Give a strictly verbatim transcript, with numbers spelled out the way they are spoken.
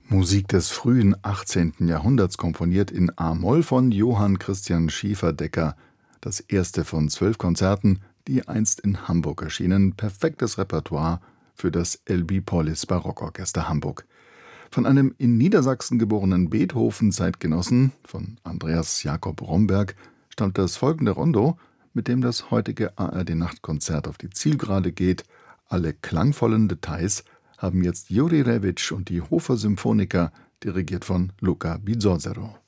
Musik des frühen achtzehnten Jahrhunderts, komponiert in a-Moll von Johann Christian Schieferdecker. Das erste von zwölf Konzerten, die einst in Hamburg erschienen. Perfektes Repertoire für das Elbie Polis Barockorchester Hamburg. Von einem in Niedersachsen geborenen Beethoven-Zeitgenossen, von Andreas Jakob Romberg, stammt das folgende Rondo, mit dem das heutige A R D-Nachtkonzert auf die Zielgerade geht. Alle klangvollen Details haben jetzt Juri Rewicz und die Hofer Symphoniker, dirigiert von Luca Bizzozero.